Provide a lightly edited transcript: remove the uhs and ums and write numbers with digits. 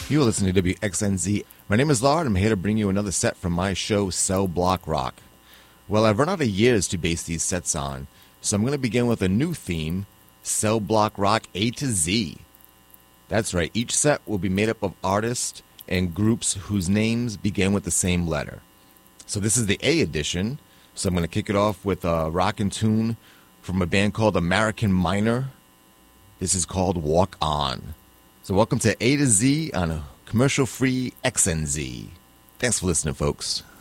You're listening to WXNZ. My name is Lard. I'm here to bring you another set from my show, Cell Block Rock. Well, I've run out of years to base these sets on, so I'm going to begin with a new theme, Cell Block Rock A to Z. That's right, each set will be made up of artists and groups whose names begin with the same letter. So this is the A edition, so I'm going to kick it off with a rockin' tune from a band called American Minor. This is called Walk On. So welcome to A to Z on a commercial-free XNZ. Thanks for listening, folks.